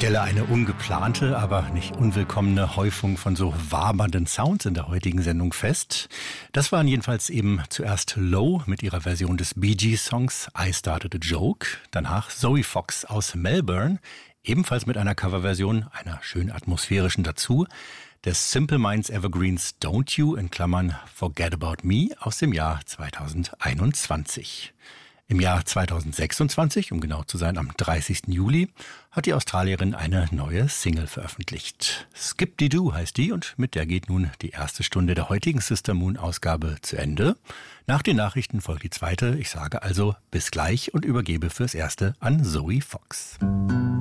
Stelle eine ungeplante, aber nicht unwillkommene Häufung von so wabernden Sounds in der heutigen Sendung fest. Das waren jedenfalls eben zuerst Low mit ihrer Version des Bee Gees Songs I Started a Joke, danach Zoe Fox aus Melbourne, ebenfalls mit einer Coverversion, einer schön atmosphärischen dazu, des Simple Minds Evergreens Don't You in Klammern Forget About Me aus dem Jahr 2021. Im Jahr 2026, um genau zu sein, am 30. Juli, hat die Australierin eine neue Single veröffentlicht. Skip-Dee-Doo heißt die und mit der geht nun die erste Stunde der heutigen Sister Moon-Ausgabe zu Ende. Nach den Nachrichten folgt die zweite. Ich sage also bis gleich und übergebe fürs Erste an Zoe Fox.